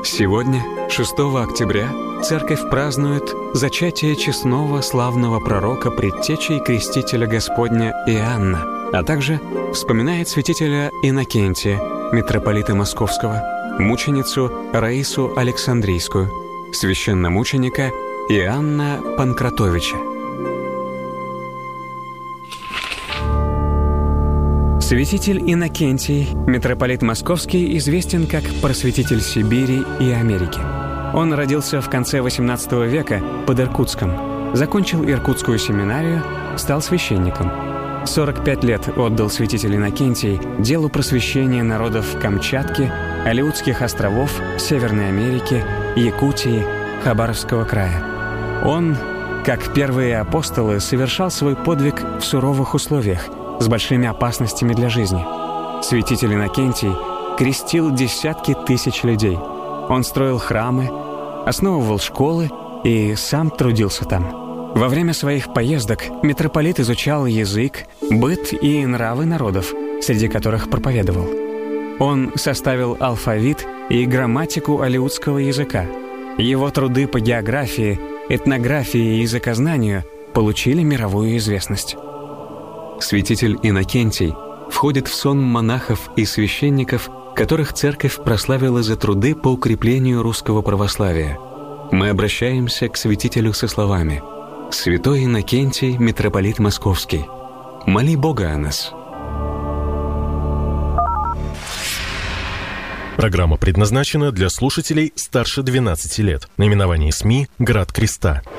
Сегодня, 6 октября, Церковь празднует зачатие честного славного пророка, предтечи и крестителя Господня Иоанна, а также вспоминает святителя Иннокентия, митрополита Московского, мученицу Раису Александрийскую, священномученика Иоанна Панкратовича. Святитель Иннокентий, митрополит Московский, известен как просветитель Сибири и Америки. Он родился в конце XVIII века под Иркутском, закончил Иркутскую семинарию, стал священником. 45 лет отдал святитель Иннокентий делу просвещения народов Камчатки, Алеутских островов, Северной Америки, Якутии, Хабаровского края. Он, как первые апостолы, совершал свой подвиг в суровых условиях, с большими опасностями для жизни. Святитель Иннокентий крестил десятки тысяч людей. Он строил храмы, основывал школы и сам трудился там. Во время своих поездок митрополит изучал язык, быт и нравы народов, среди которых проповедовал. Он составил алфавит и грамматику алеутского языка. Его труды по географии, этнографии и языкознанию получили мировую известность. Святитель Иннокентий входит в сон монахов и священников, которых церковь прославила за труды по укреплению русского православия. Мы обращаемся к святителю со словами: «Святой Иннокентий, митрополит Московский, моли Бога о нас». Программа предназначена для слушателей старше 12 лет. Наименование СМИ «Град Креста».